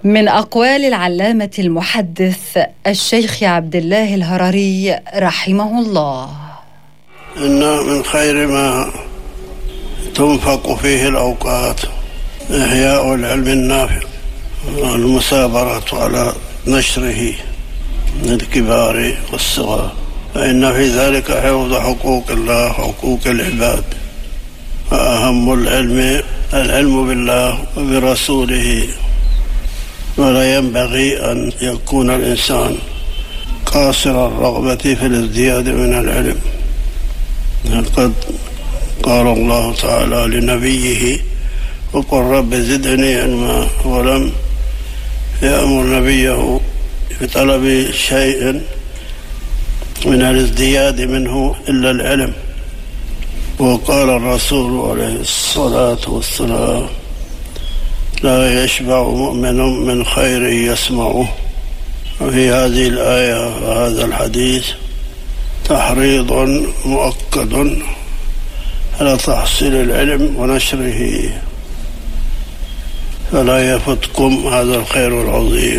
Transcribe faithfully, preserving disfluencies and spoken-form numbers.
من أقوال العلامة المحدث الشيخ عبد الله الهرري رحمه الله: إن من خير ما تنفق فيه الأوقات إحياء العلم النافع والمثابرة على نشره للكبار والصغار، فإن في ذلك حفظ حقوق الله وحقوق العباد، فأهم العلم العلم بالله وبرسوله، ولا ينبغي أن يكون الإنسان قاصر الرغبة في الازدياد من العلم. قد قال الله تعالى لنبيه: وقل رب زدني علما، ولم يأمر نبيه بطلب شيء من الازدياد منه إلا العلم. وقال الرسول عليه الصلاة والسلام: لا يشبع مؤمن من خير يسمعه. وفي هذه الآية وهذا الحديث تحريض مؤكد على تحصيل العلم ونشره، فلا يفوتكم هذا الخير العظيم.